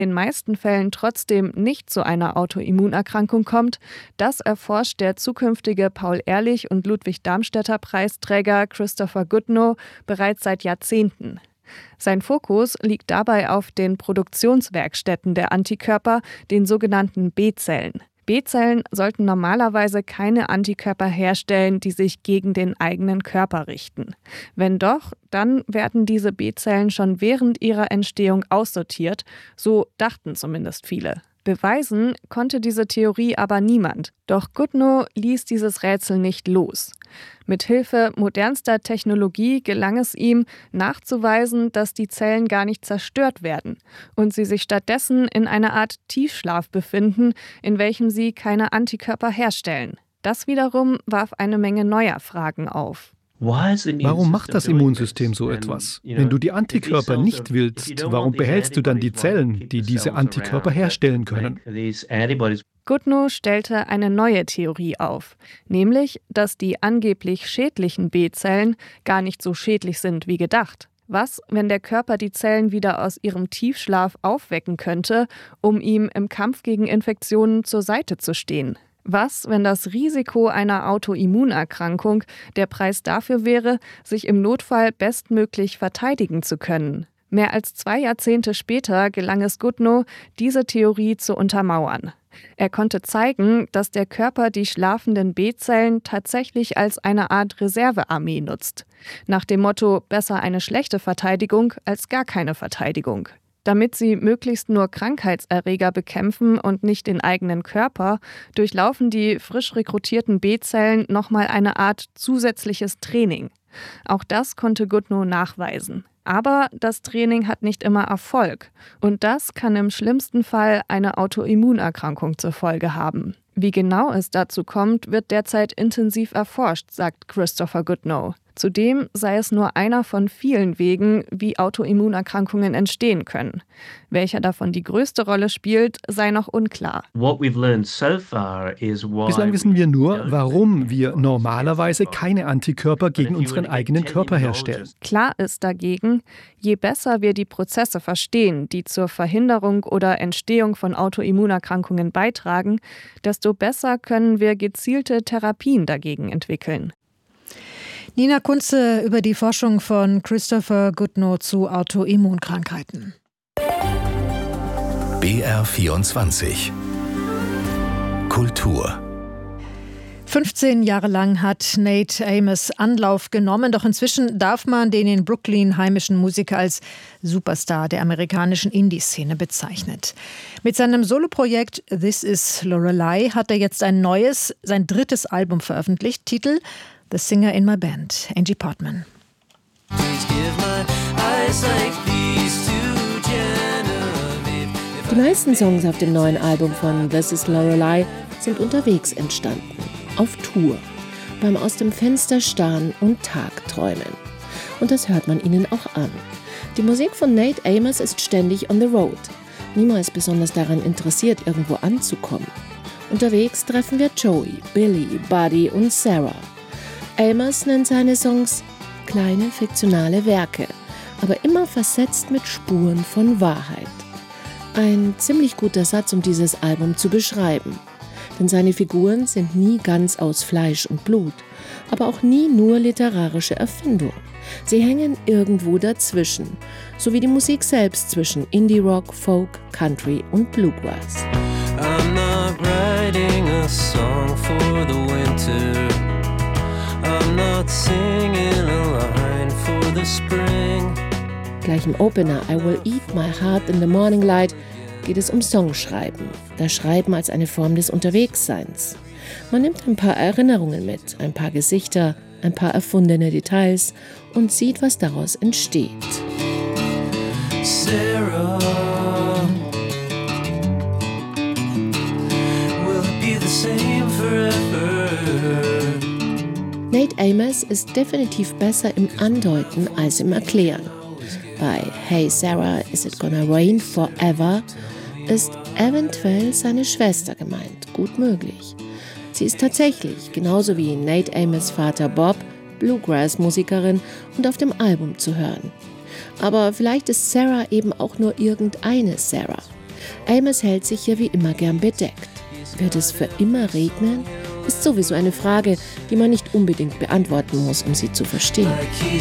in meisten Fällen trotzdem nicht zu einer Autoimmunerkrankung kommt, das erforscht der zukünftige Paul-Ehrlich- und Ludwig-Darmstädter-Preisträger Christopher Goodnow bereits seit Jahrzehnten. Sein Fokus liegt dabei auf den Produktionswerkstätten der Antikörper, den sogenannten B-Zellen. B-Zellen sollten normalerweise keine Antikörper herstellen, die sich gegen den eigenen Körper richten. Wenn doch, dann werden diese B-Zellen schon während ihrer Entstehung aussortiert, so dachten zumindest viele. Beweisen konnte diese Theorie aber niemand. Doch Goodnow ließ dieses Rätsel nicht los. Mit Hilfe modernster Technologie gelang es ihm, nachzuweisen, dass die Zellen gar nicht zerstört werden und sie sich stattdessen in einer Art Tiefschlaf befinden, in welchem sie keine Antikörper herstellen. Das wiederum warf eine Menge neuer Fragen auf. Warum macht das Immunsystem so etwas? Wenn du die Antikörper nicht willst, warum behältst du dann die Zellen, die diese Antikörper herstellen können? Goodnow stellte eine neue Theorie auf, nämlich, dass die angeblich schädlichen B-Zellen gar nicht so schädlich sind wie gedacht. Was, wenn der Körper die Zellen wieder aus ihrem Tiefschlaf aufwecken könnte, um ihm im Kampf gegen Infektionen zur Seite zu stehen? Was, wenn das Risiko einer Autoimmunerkrankung der Preis dafür wäre, sich im Notfall bestmöglich verteidigen zu können? Mehr als 2 Jahrzehnte später gelang es Goodnow, diese Theorie zu untermauern. Er konnte zeigen, dass der Körper die schlafenden B-Zellen tatsächlich als eine Art Reservearmee nutzt. Nach dem Motto: besser eine schlechte Verteidigung als gar keine Verteidigung. Damit sie möglichst nur Krankheitserreger bekämpfen und nicht den eigenen Körper, durchlaufen die frisch rekrutierten B-Zellen nochmal eine Art zusätzliches Training. Auch das konnte Goodnow nachweisen. Aber das Training hat nicht immer Erfolg. Und das kann im schlimmsten Fall eine Autoimmunerkrankung zur Folge haben. Wie genau es dazu kommt, wird derzeit intensiv erforscht, sagt Christopher Goodnow. Zudem sei es nur einer von vielen Wegen, wie Autoimmunerkrankungen entstehen können. Welcher davon die größte Rolle spielt, sei noch unklar. Bislang wissen wir nur, warum wir normalerweise keine Antikörper gegen unseren eigenen Körper herstellen. Klar ist dagegen, je besser wir die Prozesse verstehen, die zur Verhinderung oder Entstehung von Autoimmunerkrankungen beitragen, desto besser können wir gezielte Therapien dagegen entwickeln. Nina Kunze über die Forschung von Christopher Goodnow zu Autoimmunkrankheiten. BR24 Kultur. 15 Jahre lang hat Nate Amos Anlauf genommen, doch inzwischen darf man den in Brooklyn heimischen Musiker als Superstar der amerikanischen Indie-Szene bezeichnet. Mit seinem Soloprojekt This Is Lorelei hat er jetzt sein 3. Album veröffentlicht, Titel The Singer in My Band, Angie Portman. Die meisten Songs auf dem neuen Album von This Is Lorelei sind unterwegs entstanden, auf Tour, beim aus dem Fenster starren und Tagträumen. Und das hört man ihnen auch an. Die Musik von Nate Amos ist ständig on the road. Niemals besonders daran interessiert, irgendwo anzukommen. Unterwegs treffen wir Joey, Billy, Buddy und Sarah. Amos nennt seine Songs kleine fiktionale Werke, aber immer versetzt mit Spuren von Wahrheit. Ein ziemlich guter Satz, um dieses Album zu beschreiben. Denn seine Figuren sind nie ganz aus Fleisch und Blut, aber auch nie nur literarische Erfindung. Sie hängen irgendwo dazwischen, so wie die Musik selbst zwischen Indie-Rock, Folk, Country und Bluegrass. I'm not writing a song for the winter. I'm not singing a line for the spring. Gleich im Opener I Will Eat My Heart in the Morning Light geht es um Songschreiben. Das Schreiben als eine Form des Unterwegsseins. Man nimmt ein paar Erinnerungen mit, ein paar Gesichter, ein paar erfundene Details und sieht, was daraus entsteht. Sarah, will it be the same forever? Nate Amos ist definitiv besser im Andeuten als im Erklären. Bei Hey Sarah, is it gonna rain forever? Ist eventuell seine Schwester gemeint, gut möglich. Sie ist tatsächlich, genauso wie Nate Amos' Vater Bob, Bluegrass-Musikerin und auf dem Album zu hören. Aber vielleicht ist Sarah eben auch nur irgendeine Sarah. Amos hält sich hier wie immer gern bedeckt. Wird es für immer regnen? Ist sowieso eine Frage, die man nicht unbedingt beantworten muss, um sie zu verstehen.